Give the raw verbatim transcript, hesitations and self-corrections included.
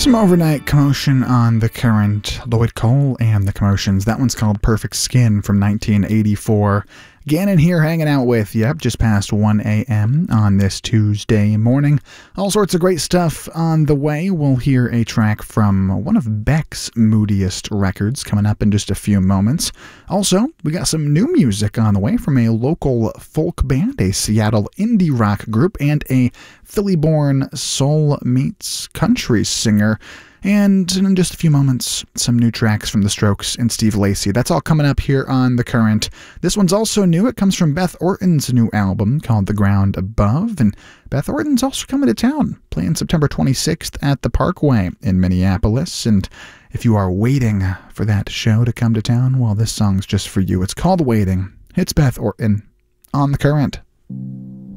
Some overnight commotion on The Current. Lloyd Cole and The Commotions. That one's called Perfect Skin from nineteen eighty-four. Gannon here hanging out with you, just past one a.m. on this Tuesday morning. All sorts of great stuff on the way. We'll hear a track from one of Beck's moodiest records coming up in just a few moments. Also, we got some new music on the way from a local folk band, a Seattle indie rock group, and a Philly-born soul meets country singer. And in just a few moments, some new tracks from The Strokes and Steve Lacy. That's all coming up here on The Current. This one's also new. It comes from Beth Orton's new album called The Ground Above. And Beth Orton's also coming to town, playing September twenty-sixth at the Parkway in Minneapolis. And if you are waiting for that show to come to town, well, this song's just for you. It's called Waiting. It's Beth Orton on The Current.